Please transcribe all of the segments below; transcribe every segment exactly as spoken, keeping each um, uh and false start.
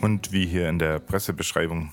Und wie hier in der Pressebeschreibung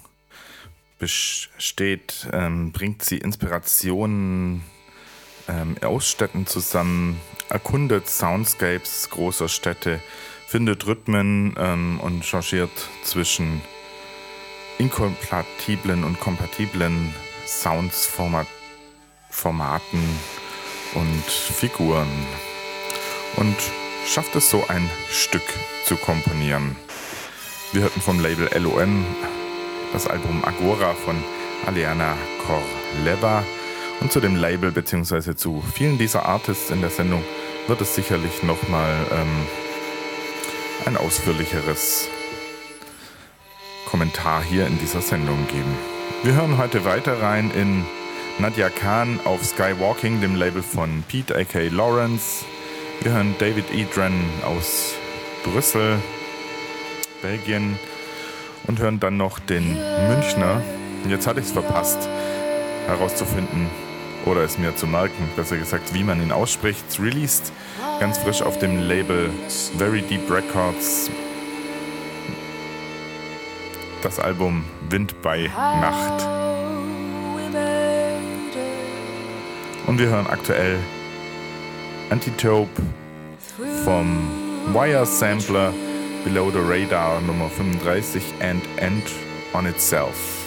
steht, ähm, bringt sie Inspirationen ähm, aus Städten zusammen, erkundet Soundscapes großer Städte, findet Rhythmen ähm, und changiert zwischen inkompatiblen und kompatiblen Sounds, Format, Formaten und Figuren und schafft es so ein Stück zu komponieren. Wir hörten vom Label L O N das Album Agora von Aleana Korleva und zu dem Label bzw. zu vielen dieser Artists in der Sendung wird es sicherlich nochmal ähm, ein ausführlicheres Kommentar hier in dieser Sendung geben. Wir hören heute weiter rein in Nadia Khan auf Skywalking, dem Label von Pete aka Lawrence. Wir hören David Edran aus Brüssel, Belgien und hören dann noch den Münchner. Jetzt hatte ich es verpasst, herauszufinden oder es mir zu merken, besser gesagt, wie man ihn ausspricht. Released ganz frisch auf dem Label Very Deep Records. Das Album Wind bei Nacht. Und wir hören aktuell Antitope vom Wire Sampler Below the Radar Nummer fünfunddreißig and End on Itself.